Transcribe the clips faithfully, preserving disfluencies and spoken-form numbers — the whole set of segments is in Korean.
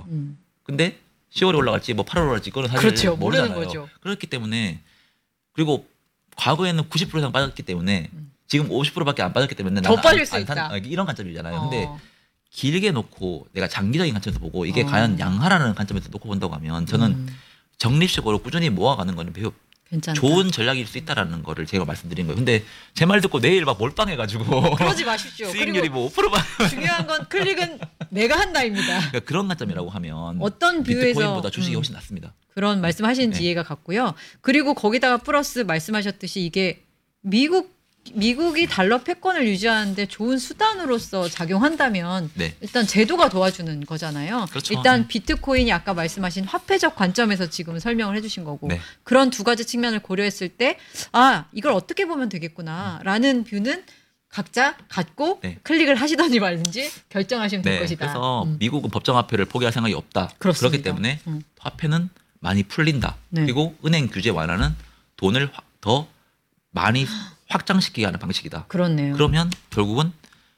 음. 근데 시월에 올라갈지 뭐 팔월에 올라갈지 그거는 사실 그렇죠. 모르잖아요. 모르는 거죠. 그렇기 때문에 그리고 과거에는 구십 퍼센트 이상 빠졌기 때문에 음. 지금 오십 퍼센트밖에 안 빠졌기 때문에 더 나는 빠질 안, 수 안 있다. 산, 이런 관점이잖아요. 어. 근데 길게 놓고 내가 장기적인 관점에서 보고 이게 어. 과연 양하라는 관점에서 놓고 본다고 하면 저는 음. 적립식으로 꾸준히 모아가는 거는 매우 괜찮다. 좋은 전략일 수 있다라는 거를 제가 말씀드린 거예요. 근데 제 말 듣고 내일 막 몰빵해가지고 그러지 마십시오. 수익률이 그리고 뭐 오 퍼센트만 중요한 건 클릭은 내가 한다입니다. 그러니까 그런 관점이라고 하면 어떤 뷰에서 비트코인보다 주식이 음. 훨씬 낫습니다. 그런 말씀하시는지 네. 이해가 갔고요. 그리고 거기다가 플러스 말씀하셨듯이 이게 미국 미국이 달러 패권을 유지하는데 좋은 수단으로서 작용한다면 네. 일단 제도가 도와주는 거잖아요. 그렇죠. 일단 네. 비트코인이 아까 말씀하신 화폐적 관점에서 지금 설명을 해주신 거고 네. 그런 두 가지 측면을 고려했을 때 아 이걸 어떻게 보면 되겠구나라는 뷰는 각자 갖고 네. 클릭을 하시던지 말든지 결정하시면 될 네. 것이다. 그래서 음. 미국은 법정화폐를 포기할 생각이 없다. 그렇습니다. 그렇기 때문에 음. 화폐는 많이 풀린다. 네. 그리고 은행 규제 완화는 돈을 확- 더 많이 확장시키게 하는 방식이다. 그렇네요. 그러면 결국은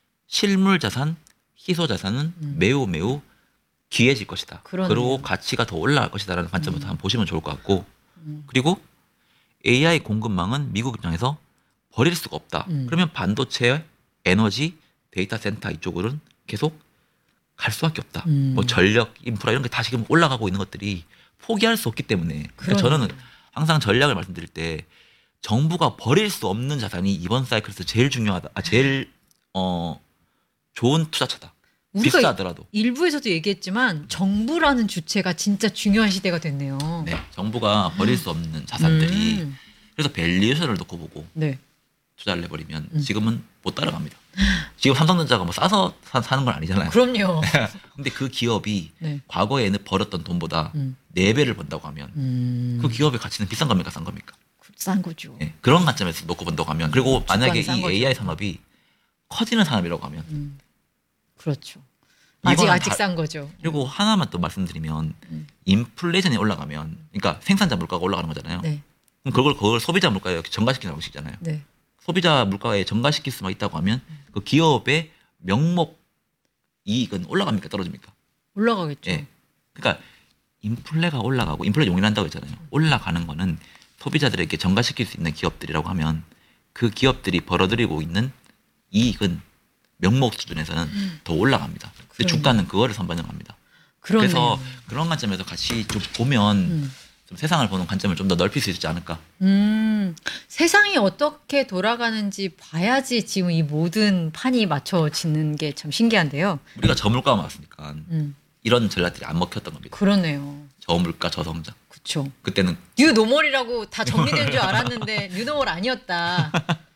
실물 자산, 희소 자산은 음. 매우 매우 귀해질 것이다. 그러네요. 그리고 가치가 더 올라갈 것이다라는 관점부터 음. 한번 보시면 좋을 것 같고 음. 그리고 에이아이 공급망은 미국 입장에서 버릴 수가 없다. 음. 그러면 반도체, 에너지, 데이터 센터 이쪽으로는 계속 갈 수밖에 없다. 음. 뭐 전력, 인프라 이런 게 다 지금 올라가고 있는 것들이 포기할 수 없기 때문에 그러니까 그러네요. 저는 항상 전략을 말씀드릴 때 정부가 버릴 수 없는 자산이 이번 사이클에서 제일 중요하다. 아, 제일 어 좋은 투자처다. 우리가 비싸더라도. 일부에서도 얘기했지만 정부라는 주체가 진짜 중요한 시대가 됐네요. 네, 정부가 버릴 수 없는 자산들이 음. 그래서 밸류에이션을 놓고 보고 네. 투자를 해버리면 음. 지금은 못 따라갑니다. 지금 삼성전자가 뭐 싸서 사, 사는 건 아니잖아요. 그럼요. 근데 그 기업이 네. 과거에는 벌었던 돈보다 음. 네 배를 번다고 하면 음. 그 기업의 가치는 비싼 겁니까, 싼 겁니까? 싼 거죠. 예, 그런 관점에서 놓고 본다고 하면 그리고 만약에 싼 이 거죠. 에이아이 산업이 커지는 산업이라고 하면 음. 그렇죠. 아직 이거는 아직 다- 싼 거죠. 그리고 하나만 또 말씀드리면 음. 인플레이션이 올라가면 그러니까 생산자 물가가 올라가는 거잖아요. 네. 그럼 그걸 그걸 소비자 물가에 전가시키는 방식이잖아요. 네. 소비자 물가에 전가시킬 수만 있다고 하면 그 기업의 명목 이익은 올라갑니까 떨어집니까? 올라가겠죠. 예. 그러니까 인플레가 올라가고 인플레 용인한다고 했잖아요. 올라가는 거는 소비자들에게 전가시킬 수 있는 기업들이라고 하면 그 기업들이 벌어들이고 있는 이익은 명목 수준에서는 더 올라갑니다. 근데 그러네요. 주가는 그거를 선반영합니다. 그러네요. 그래서 그런 관점에서 같이 좀 보면 음. 좀 세상을 보는 관점을 좀 더 넓힐 수 있지 않을까. 음, 세상이 어떻게 돌아가는지 봐야지 지금 이 모든 판이 맞춰지는 게 참 신기한데요. 우리가 저물가가 많았으니까 음, 이런 전략들이 안 먹혔던 겁니다. 그러네요. 저물가, 저성장. 그쵸. 그때는 뉴노멀이라고 다 정리된 줄 알았는데 뉴노멀 아니었다.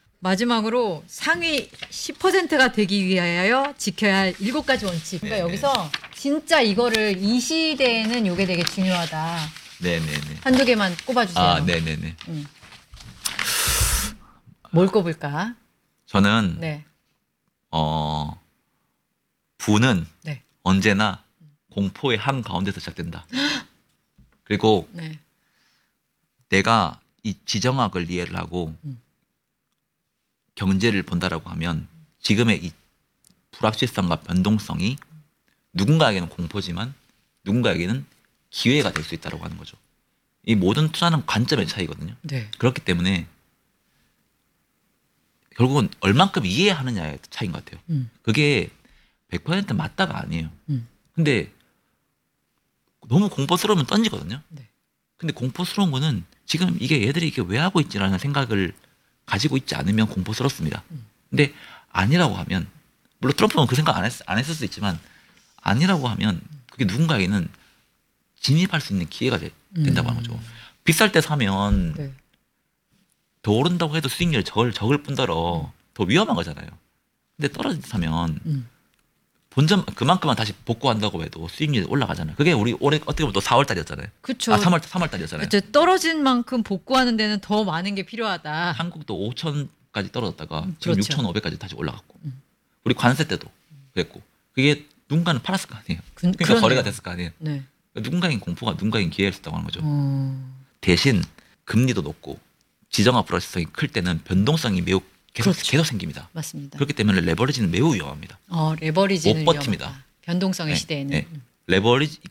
마지막으로 상위 십 퍼센트가 되기 위하여 지켜야 할 일곱 가지 원칙. 그러니까 네네. 여기서 진짜 이거를 이 시대에는 이게 되게 중요하다. 네네네. 한두 개만 꼽아주세요. 아, 네네네. 음. 뭘 꼽을까? 저는 네. 어 부는 네. 언제나 공포의 한 가운데서 시작된다. 그리고 네. 내가 이 지정학을 이해를 하고 음. 경제를 본다라고 하면 지금의 이 불확실성과 변동성이 누군가에게는 공포지만 누군가에게는 기회가 될 수 있다고 하는 거죠. 이 모든 투자는 관점의 차이거든요. 네. 그렇기 때문에 결국은 얼만큼 이해하느냐의 차이인 것 같아요. 음. 그게 백 퍼센트 맞다가 아니에요. 음. 근데 너무 공포스러우면 던지거든요. 네. 근데 공포스러운 거는 지금 이게 얘들이 이게 왜 하고 있지라는 생각을 가지고 있지 않으면 공포스럽습니다. 음. 근데 아니라고 하면 물론 트럼프는 그 생각 안, 했, 안 했을 수 있지만 아니라고 하면 그게 누군가에게는 진입할 수 있는 기회가 되, 된다고 하는 거죠. 비쌀 때 사면 네. 더 오른다고 해도 수익률이 적을, 적을 뿐더러 더 위험한 거잖아요. 근데 떨어질 때 사면 음. 본전 그만큼만 다시 복구한다고 해도 수익률이 올라가잖아요. 그게 우리 올해 어떻게 보면 또 사월 달이었잖아요. 그렇죠. 아 삼월 삼월 달이었잖아요. 이제 떨어진 만큼 복구하는 데는 더 많은 게 필요하다. 한국도 오천까지 떨어졌다가 음, 지금 그렇죠. 육천오백까지 다시 올라갔고 음. 우리 관세 때도 그랬고 그게 누군가는 팔았을 거 아니에요. 그, 그러니까 그러네요. 거래가 됐을 거 아니에요. 네. 누군가인 공포가 누군가인 기회를 줬다고 하는 거죠. 어. 대신 금리도 높고 지정학 불확실성이 클 때는 변동성이 매우 계속, 그렇죠. 계속 생깁니다. 맞습니다. 그렇기 때문에 레버리지는 매우 위험합니다. 어, 레버리지는 못 버팁니다. 위험하다. 변동성의 네, 시대에는. 네. 레버리지